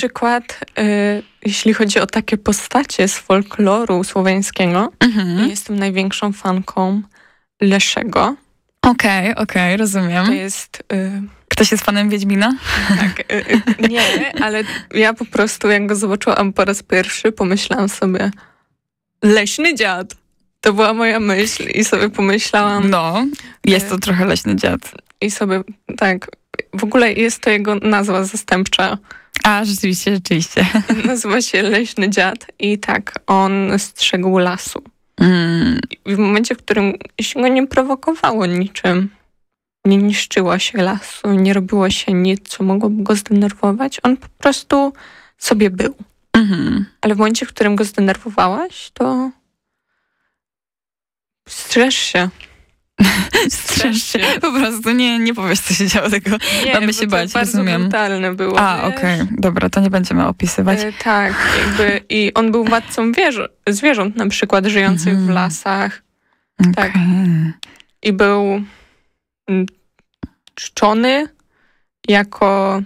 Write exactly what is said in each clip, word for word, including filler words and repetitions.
Przykład, y, jeśli chodzi o takie postacie z folkloru słowiańskiego, Mhm. jestem największą fanką Leszego. Okej, okej, rozumiem. To jest... Y, Ktoś jest fanem Wiedźmina? tak, y, y, nie, ale ja po prostu jak go zobaczyłam po raz pierwszy, pomyślałam sobie leśny dziad. To była moja myśl i sobie pomyślałam... No, jest to trochę leśny dziad. I sobie, tak, w ogóle jest to jego nazwa zastępcza. A, rzeczywiście, rzeczywiście. Nazywa się Leśny Dziad i tak, on strzegł lasu. Mm. I w momencie, w którym się go nie prowokowało niczym, nie niszczyło się lasu, nie robiło się nic, co mogłoby go zdenerwować, on po prostu sobie był. Mhm. Ale w momencie, w którym go zdenerwowałaś, to strzeż się. Strzeż się. Po prostu nie, nie powiesz, co się działo, tego Nie, mamy bo się to bać, bardzo rozumiem. brutalne było. A, wiesz? okej, dobra, to nie będziemy opisywać. E, tak, jakby i on był władcą wież- zwierząt na przykład, żyjących Mhm. w lasach. Okej. tak. I był mm, czczony jako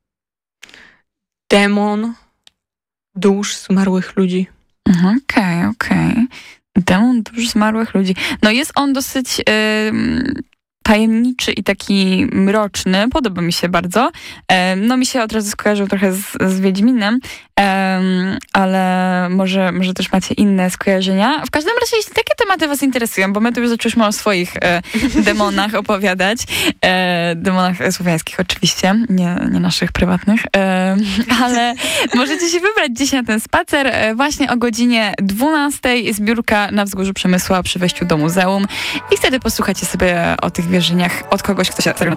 demon dusz zmarłych ludzi. Mhm, Okej, okej. Demon dusz zmarłych ludzi. No jest on dosyć ym, tajemniczy i taki mroczny. Podoba mi się bardzo. Ym, no mi się od razu skojarzył trochę z, z Wiedźminem, ym, ale może, może też macie inne skojarzenia. W każdym razie, jeśli takie tematy was interesują, bo my tu już zaczęliśmy o swoich e, demonach opowiadać. E, demonach słowiańskich oczywiście, nie, nie naszych prywatnych. E, ale możecie się wybrać dzisiaj na ten spacer. E, właśnie o godzinie dwunastej zbiórka na Wzgórzu Przemysła przy wejściu do muzeum. I wtedy posłuchacie sobie o tych wierzeniach od kogoś, kto się